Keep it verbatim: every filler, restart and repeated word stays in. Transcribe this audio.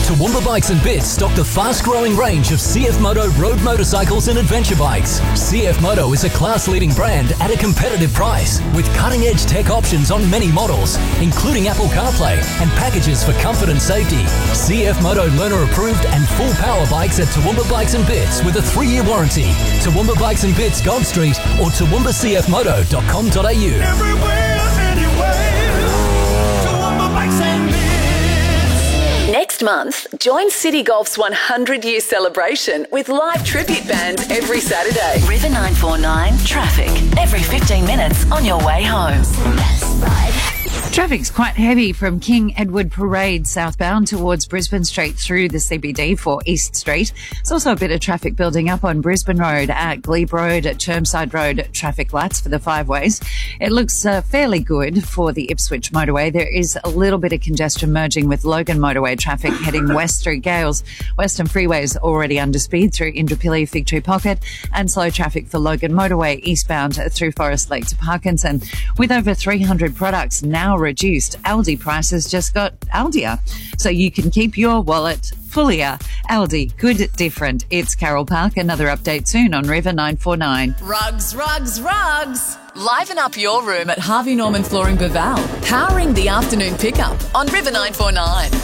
Toowoomba Bikes and Bits stock the fast-growing range of C F Moto road motorcycles and adventure bikes. C F Moto is a class-leading brand at a competitive price, with cutting-edge tech options on many models, including Apple CarPlay and packages for comfort and safety. C F Moto learner-approved and full-power bikes at Toowoomba Bikes and Bits with a three-year warranty. Toowoomba Bikes and Bits, Gold Street, or toowoomba c f moto dot com dot a u. Everywhere, anywhere, Toowoomba Bikes and Bits. Next month, join City Golf's one hundred year celebration with live tribute bands every Saturday. River nine four nine traffic. Every fifteen minutes on your way home. Traffic's quite heavy from King Edward Parade southbound towards Brisbane Street through the C B D for East Street. There's also a bit of traffic building up on Brisbane Road at Glebe Road, at Chermside Road, traffic lights for the five ways. It looks uh, fairly good for the Ipswich motorway. There is a little bit of congestion merging with Logan motorway traffic heading west through Gales. Western Freeway's already under speed through Indooroopilly, Fig Tree Pocket, and slow traffic for Logan motorway eastbound through Forest Lake to Parkinson. With over three hundred products now reduced, Aldi prices just got Aldier. So you can keep your wallet fullier. Aldi, good different. It's Carol Park. Another update soon on River nine four nine. Rugs, rugs, rugs. Liven up your room at Harvey Norman Flooring Baval. Powering the afternoon pickup on River nine four nine.